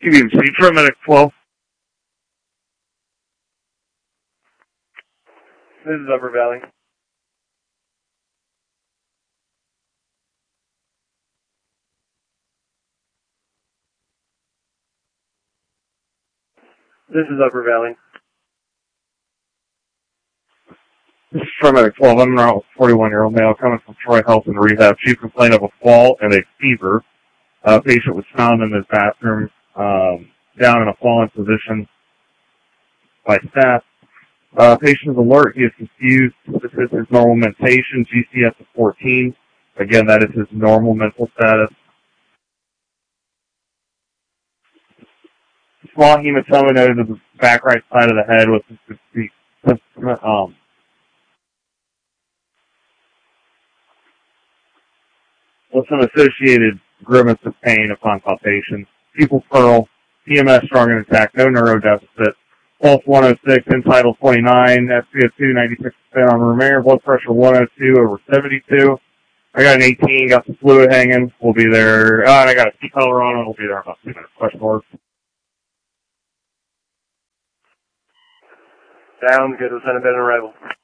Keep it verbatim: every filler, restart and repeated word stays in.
Q B M C, paramedic twelve. This is Upper Valley. This is Upper Valley. This is paramedic twelve. I'm a forty-one-year-old male coming from Troy Health and Rehab. Chief complaint of a fall and a fever. Uh, patient was found in his bathroom, um, down in a fallen position by staff. Uh, patient is alert. He is confused. This is his normal mentation, G C S of fourteen. Again, that is his normal mental status. Small hematoma noted to the back right side of the head with um, with some associated grimace of pain upon palpation. Pupil pearl, P M S strong and intact, no neurodeficit. Pulse one oh six, end tidal twenty-nine, S P O two ninety-six percent on room air, blood pressure one oh two over seventy-two. I got an eighteen, got some fluid hanging. We'll be there. Uh, and I got a C color on it. We'll be there in about two minutes. Question mark. Sounds good. We'll send a bed on arrival.